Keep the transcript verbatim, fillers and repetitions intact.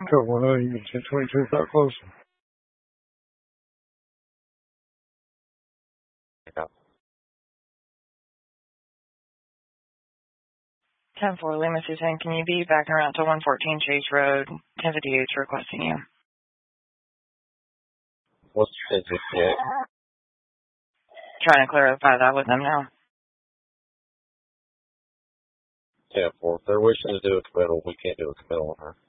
Good one, uh, you ten twenty-two got close. Yeah. ten four, Lima Susan, can you be backing around to one fourteen Chase Road? ten fifty-eight's requesting you. What's ten fifty-eight? Trying to clarify that with them now. ten four. If they're wishing to do a committal, we can't do a committal on her.